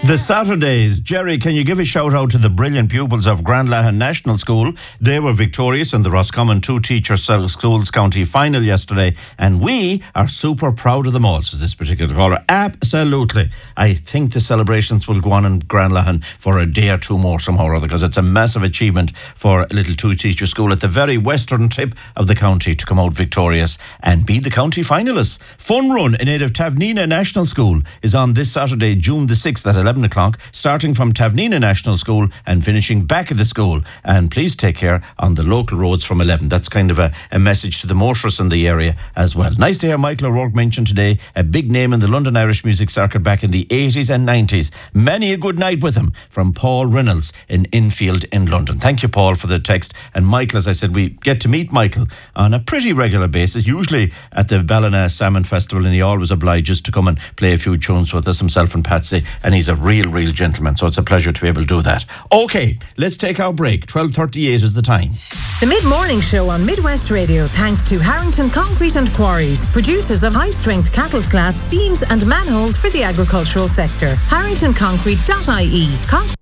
The Saturdays. Jerry, can you give a shout out to the brilliant pupils of Grandlahan National School? They were victorious in the Roscommon 2 Teacher Schools County Final yesterday, and we are super proud of them all, says this particular caller. Absolutely. I think the celebrations will go on in Grandlahan for a day or two more somehow or other, because it's a massive achievement for a little 2 Teacher school at the very western tip of the county to come out victorious and be the county finalists. Fun Run in aid of Tavnina National School is on this Saturday, June the 6th at 11 o'clock, starting from Tavnina National School and finishing back at the school. And please take care on the local roads from 11. That's kind of a message to the motorists in the area as well. Nice to hear Michael O'Rourke mentioned today, a big name in the London Irish music circuit back in the 80s and 90s. Many a good night with him, from Paul Reynolds in Infield in London. Thank you, Paul, for the text. And Michael, as I said, we get to meet Michael on a pretty regular basis, usually at the Ballina Salmon Festival, and he always obliges to come and play a few tunes with us, himself and Patsy, and he's a real gentleman, so it's a pleasure to be able to do that. Okay, let's take our break. 12:38 is the time. The Mid-Morning Show on Midwest Radio, thanks to Harrington Concrete and Quarries, producers of high-strength cattle slats, beams and manholes for the agricultural sector. harringtonconcrete.ie